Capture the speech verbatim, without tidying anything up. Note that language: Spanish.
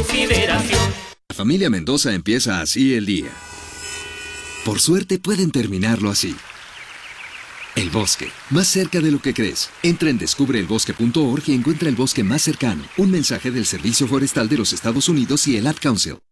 consideración. La familia Mendoza empieza así el día. Por suerte pueden terminarlo así. El bosque, más cerca de lo que crees. Entra en descubre el bosque punto org y encuentra el bosque más cercano. Un mensaje del Servicio Forestal de los Estados Unidos y el Ad Council.